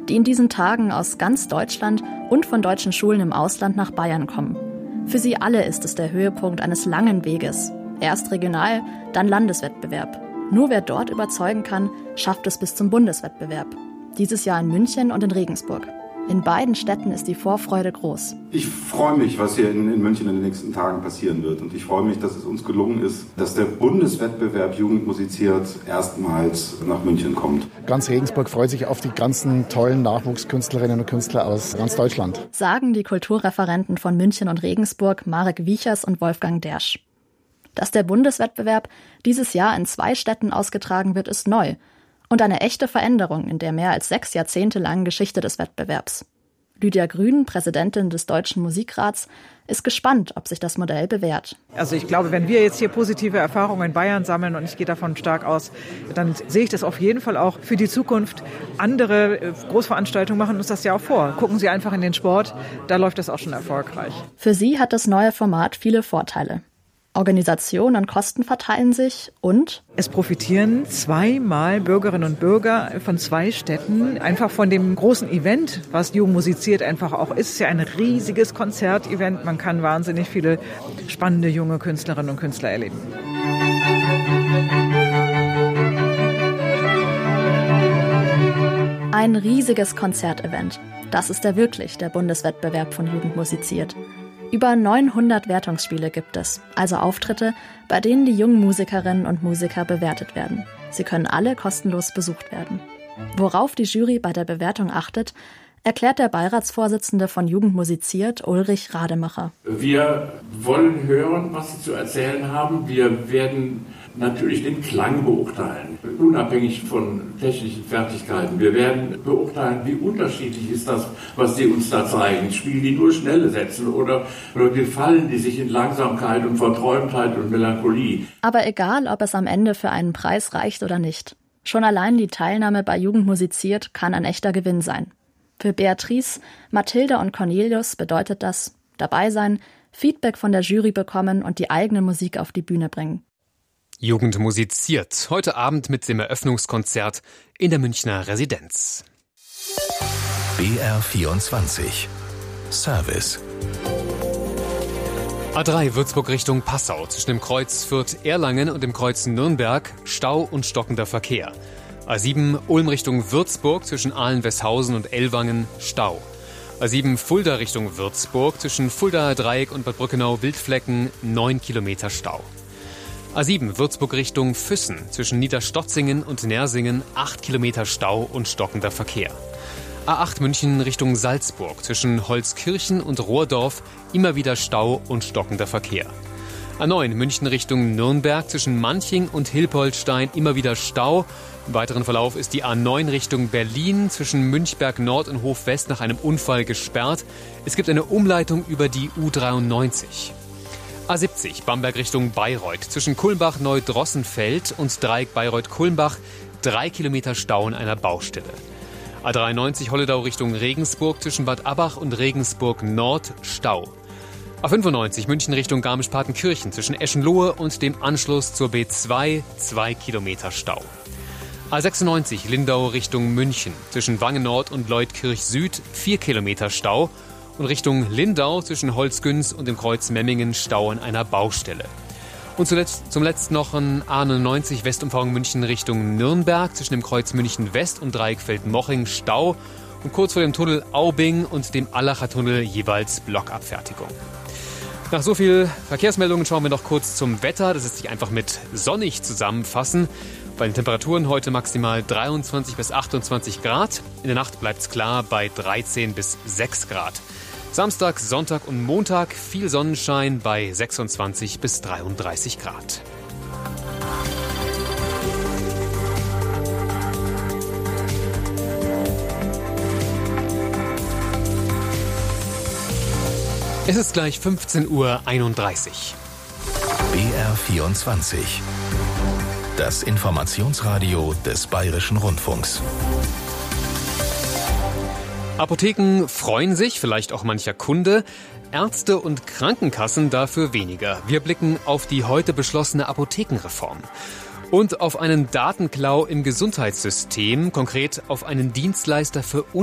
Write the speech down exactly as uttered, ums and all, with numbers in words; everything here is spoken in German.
die in diesen Tagen aus ganz Deutschland und von deutschen Schulen im Ausland nach Bayern kommen. Für sie alle ist es der Höhepunkt eines langen Weges. Erst Regional, dann Landeswettbewerb. Nur wer dort überzeugen kann, schafft es bis zum Bundeswettbewerb. Dieses Jahr in München und in Regensburg. In beiden Städten ist die Vorfreude groß. Ich freue mich, was hier in, in München in den nächsten Tagen passieren wird. Und ich freue mich, dass es uns gelungen ist, dass der Bundeswettbewerb Jugend musiziert erstmals nach München kommt. Ganz Regensburg freut sich auf die ganzen tollen Nachwuchskünstlerinnen und Künstler aus ganz Deutschland. Sagen die Kulturreferenten von München und Regensburg Marek Wiechers und Wolfgang Dersch. Dass der Bundeswettbewerb dieses Jahr in zwei Städten ausgetragen wird, ist neu. Und eine echte Veränderung in der mehr als sechs Jahrzehnte langen Geschichte des Wettbewerbs. Lydia Grün, Präsidentin des Deutschen Musikrats, ist gespannt, ob sich das Modell bewährt. Also ich glaube, wenn wir jetzt hier positive Erfahrungen in Bayern sammeln, und ich gehe davon stark aus, dann sehe ich das auf jeden Fall auch für die Zukunft. Andere Großveranstaltungen machen uns das ja auch vor. Gucken Sie einfach in den Sport, da läuft das auch schon erfolgreich. Für sie hat das neue Format viele Vorteile. Organisation und Kosten verteilen sich und es profitieren zweimal Bürgerinnen und Bürger von zwei Städten, einfach von dem großen Event, was Jugend musiziert einfach auch ist. Es ist ja ein riesiges Konzertevent. Man kann wahnsinnig viele spannende junge Künstlerinnen und Künstler erleben. Ein riesiges Konzertevent. Das ist er wirklich, der Bundeswettbewerb von Jugend musiziert. Über neunhundert Wertungsspiele gibt es, also Auftritte, bei denen die jungen Musikerinnen und Musiker bewertet werden. Sie können alle kostenlos besucht werden. Worauf die Jury bei der Bewertung achtet, erklärt der Beiratsvorsitzende von Jugend musiziert, Ulrich Rademacher. Wir wollen hören, was sie zu erzählen haben. Wir werden natürlich den Klang beurteilen, unabhängig von technischen Fertigkeiten. Wir werden beurteilen, wie unterschiedlich ist das, was sie uns da zeigen. Spielen die nur schnelle Sätze oder, oder gefallen die sich in Langsamkeit und Verträumtheit und Melancholie? Aber egal, ob es am Ende für einen Preis reicht oder nicht. Schon allein die Teilnahme bei Jugend musiziert kann ein echter Gewinn sein. Für Beatrice, Mathilda und Cornelius bedeutet das dabei sein, Feedback von der Jury bekommen und die eigene Musik auf die Bühne bringen. Jugend musiziert, heute Abend mit dem Eröffnungskonzert in der Münchner Residenz. B R vierundzwanzig Service. A drei Würzburg Richtung Passau, zwischen dem Kreuz Fürth-Erlangen und dem Kreuz Nürnberg, Stau und stockender Verkehr. A sieben Ulm Richtung Würzburg, zwischen Aalen-Westhausen und Ellwangen, Stau. A sieben Fulda Richtung Würzburg, zwischen Fuldaer Dreieck und Bad Brückenau-Wildflecken, neun Kilometer Stau. A sieben Würzburg Richtung Füssen, zwischen Niederstotzingen und Nersingen, acht Kilometer Stau und stockender Verkehr. A acht München Richtung Salzburg, zwischen Holzkirchen und Rohrdorf, immer wieder Stau und stockender Verkehr. A neun München Richtung Nürnberg, zwischen Manching und Hilpoltstein, immer wieder Stau. Im weiteren Verlauf ist die A neun Richtung Berlin, zwischen Münchberg Nord und Hof West nach einem Unfall gesperrt. Es gibt eine Umleitung über die U dreiundneunzig. A siebzig Bamberg Richtung Bayreuth, zwischen Kulmbach-Neudrossenfeld und Dreieck Bayreuth-Kulmbach, drei Kilometer Stau in einer Baustelle. A dreiundneunzig Holledau Richtung Regensburg, zwischen Bad Abbach und Regensburg Nord, Stau. A fünfundneunzig München Richtung Garmisch-Partenkirchen, zwischen Eschenlohe und dem Anschluss zur B zwei, zwei Kilometer Stau. A sechsundneunzig Lindau Richtung München, zwischen Wangen Nord und Leutkirch Süd, vier Kilometer Stau. Und Richtung Lindau zwischen Holzgüns und dem Kreuz Memmingen Stau in einer Baustelle. Und zuletzt, zum letzten noch ein A neunundneunzig Westumfahrung München Richtung Nürnberg, zwischen dem Kreuz München West und Dreieckfeld-Moching Stau. Und kurz vor dem Tunnel Aubing und dem Allacher Tunnel jeweils Blockabfertigung. Nach so viel Verkehrsmeldungen schauen wir noch kurz zum Wetter. Das lässt sich einfach mit sonnig zusammenfassen. Bei den Temperaturen heute maximal dreiundzwanzig bis achtundzwanzig Grad. In der Nacht bleibt es klar bei dreizehn bis sechs Grad. Samstag, Sonntag und Montag viel Sonnenschein bei sechsundzwanzig bis dreiunddreißig Grad. Es ist gleich fünfzehn Uhr einunddreißig. B R vierundzwanzig. Das Informationsradio des Bayerischen Rundfunks. Apotheken freuen sich, vielleicht auch mancher Kunde, Ärzte und Krankenkassen dafür weniger. Wir blicken auf die heute beschlossene Apothekenreform und auf einen Datenklau im Gesundheitssystem, konkret auf einen Dienstleister für